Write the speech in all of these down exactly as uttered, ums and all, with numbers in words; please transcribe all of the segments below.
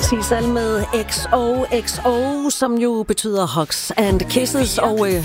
Sisal med X O X O, som jo betyder Hugs and Kisses. Og øh,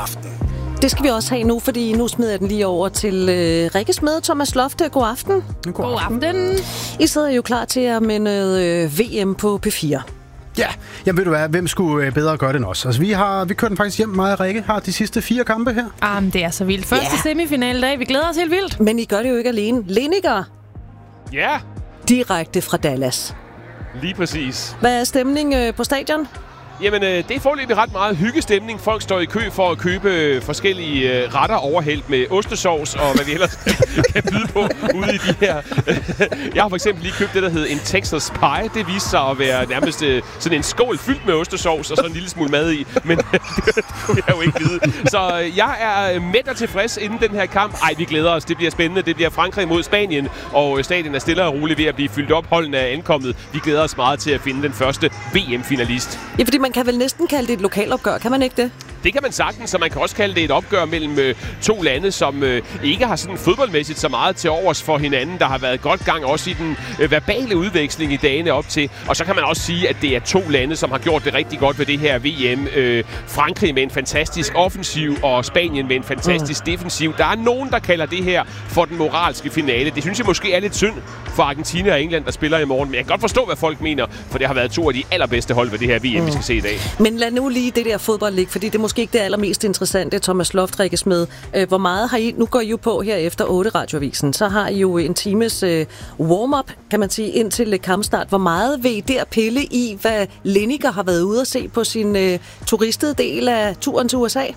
det skal vi også have nu, fordi nu smider jeg den lige over til øh, Rikkes med Thomas Lofte. God aften. God aften. I sidder jo klar til at med noget øh, V M på P fire. Ja, jamen ved du hvad, hvem skulle bedre gøre det end os? Altså vi har, vi kører den faktisk hjem meget, Rikke. Har de sidste fire kampe her. Ah, men det er så vildt. Første yeah. semifinale dag, vi glæder os helt vildt. Men I gør det jo ikke alene. Lineker. Ja. Direkte fra Dallas. Lige præcis. Hvad er stemningen øh, på stadion? Jamen, øh, det er foreløbig ret meget hyggestemning. Folk står i kø for at købe øh, forskellige øh, retter overhældt med ostesauce og hvad vi ellers kan byde på ude i de her. Jeg har for eksempel lige købt det, der hedder en Texas Pie. Det viste sig at være nærmest øh, sådan en skål fyldt med ostesauce og så en lille smule mad i. Men det kunne jeg jo ikke vide. Så øh, jeg er mæt og tilfreds inden den her kamp. Ej, vi glæder os. Det bliver spændende. Det bliver Frankrig mod Spanien. Og stadion er stille og roligt ved at blive fyldt op. Holdene er ankommet. Vi glæder os meget til at finde den første V M-finalist. Ja, fordi man kan vel næsten kalde det et lokalopgør, kan man ikke det? Det kan man sagtens, så man kan også kalde det et opgør mellem øh, to lande, som øh, ikke har sådan fodboldmæssigt så meget til overs for hinanden. Der har været godt gang også i den øh, verbale udveksling i dagene op til. Og så kan man også sige, at det er to lande, som har gjort det rigtig godt ved det her V M. Øh, Frankrig med en fantastisk offensiv, og Spanien med en fantastisk mm. defensiv. Der er nogen, der kalder det her for den moralske finale. Det synes jeg måske er lidt synd for Argentina og England, der spiller i morgen. Men jeg kan godt forstå, hvad folk mener, for det har været to af de allerbedste hold ved det her V M, mm. vi skal se i dag. Men lad nu lige det der fodbold ligge, fordi det måske ikke det allermest interessante, Thomas Loft Rikkes med. Øh, hvor meget har I, nu går I jo på her efter otte radioavisen, så har I jo en times øh, warm-up, kan man sige, indtil kampstart. Hvor meget vil I der pille i, hvad Lineker har været ude at se på sin øh, turistede del af turen til U S A?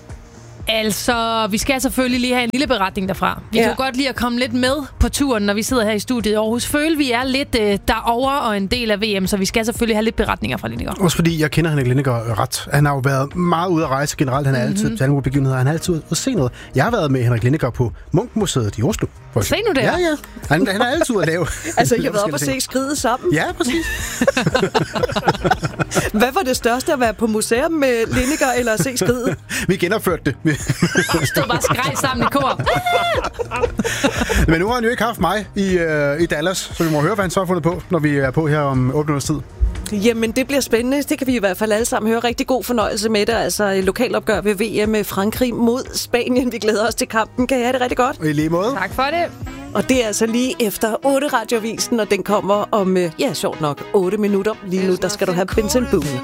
Altså, vi skal selvfølgelig lige have en lille beretning derfra. Vi ja. kan godt lide at komme lidt med på turen, når vi sidder her i studiet i Aarhus. Føler vi er lidt øh, derovre og en del af V M, så vi skal selvfølgelig have lidt beretninger fra Lineker. Også fordi jeg kender Henrik Lineker ret. Han har jo været meget ude at rejse generelt. Han er mm-hmm. altid til alle begivenheder. Han er altid ude at se noget. Jeg har været med Henrik Lineker på Munch-museet i Oslo. Se nu det. Ja, ja. Han, han er altid ude at lave. Altså, I har været op og se Skridet sammen? Ja, præcis. Hvad var det største at være på museum med Lineker eller at se Skridet? Vi genopførte det. Vi stod bare skræg sammen i kor. Men nu har han jo ikke haft mig i, øh, i Dallas, så vi må høre, hvad han så har fundet på, når vi er på her om otte minutters tid. Jamen, det bliver spændende. Det kan vi i hvert fald alle sammen høre. Rigtig god fornøjelse med det. Altså, lokalopgør ved V M med Frankrig mod Spanien. Vi glæder os til kampen. Kan I have det rigtig godt? I lige måde. Tak for det. Og det er altså lige efter otte radioavisen, og den kommer om, ja, sjovt nok, otte minutter. Lige nu, der skal du have Benson Boone.